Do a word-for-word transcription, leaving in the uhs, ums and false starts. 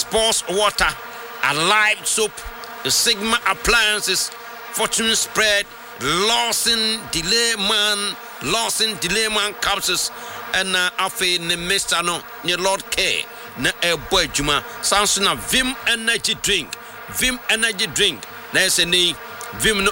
sports water, Alive soap, the Sigma appliances, Fortune spread, Lawson delay man, Lawson delay man capsules, and uh, afe ne Mister no, ne Lord K, ne e boy juma, Samsung Vim energy drink, Vim energy drink, na se ni Vim no